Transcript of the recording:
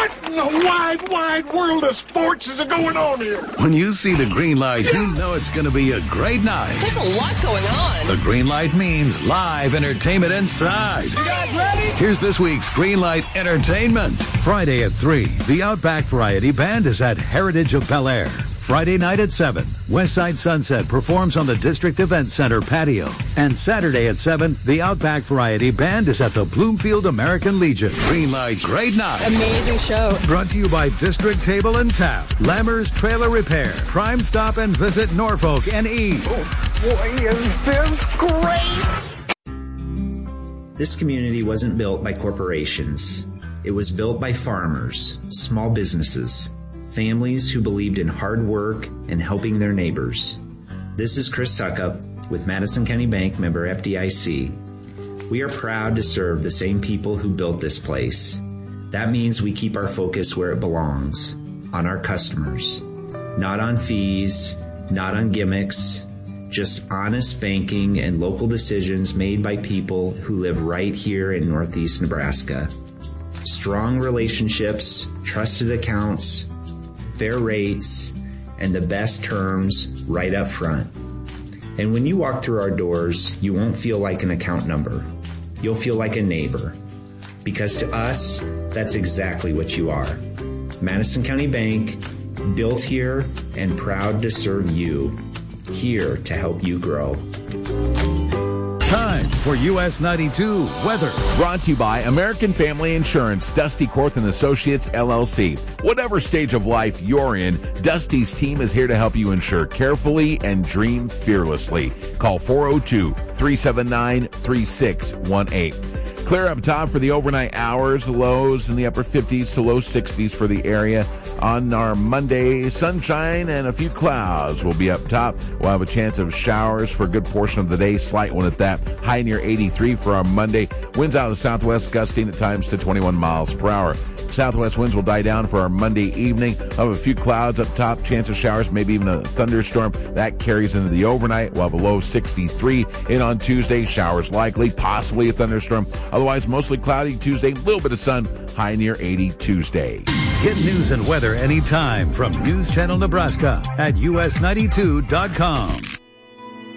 What in the wide, wide world of sports is going on here? When you see the green light, you know it's going to be a great night. There's a lot going on. The green light means live entertainment inside. You guys ready? Here's this week's Green Light Entertainment. Friday at 3, the Outback Variety Band is at Heritage of Bel Air. Friday night at 7, Westside Sunset performs on the District Event Center patio. And Saturday at 7, the Outback Variety Band is at the Bloomfield American Legion. Green Light, great night. Amazing show. Brought to you by District Table and Tap, Lammers Trailer Repair, Crime Stop and Visit Norfolk NE. Oh, boy, is this great! This community wasn't built by corporations. It was built by farmers, small businesses, families who believed in hard work and helping their neighbors. This is Chris Suckup with Madison County Bank, member FDIC. We are proud to serve the same people who built this place. That means we keep our focus where it belongs, on our customers. Not on fees, not on gimmicks, just honest banking and local decisions made by people who live right here in Northeast Nebraska. Strong relationships, trusted accounts, fair rates, and the best terms right up front. And when you walk through our doors, you won't feel like an account number. You'll feel like a neighbor. Because to us, that's exactly what you are. Madison County Bank, built here and proud to serve you. Here to help you grow. Time for US 92 weather. Brought to you by American Family Insurance, Dusty Korth and Associates, LLC. Whatever stage of life you're in, Dusty's team is here to help you insure carefully and dream fearlessly. Call 402-379-3618. Clear up top for the overnight hours, lows in the upper 50s to low 60s for the area. On our Monday, sunshine and a few clouds will be up top. We'll have a chance of showers for a good portion of the day, slight one at that. High near 83 for our Monday. Winds out of the southwest gusting at times to 21 miles per hour. Southwest winds will die down for our Monday evening. We'll have a few clouds up top, chance of showers, maybe even a thunderstorm. That carries into the overnight. We'll have a low 63. In on Tuesday, showers likely, possibly a thunderstorm. Otherwise, mostly cloudy Tuesday, a little bit of sun, high near 80 Tuesday. Get news and weather anytime from News Channel Nebraska at us92.com.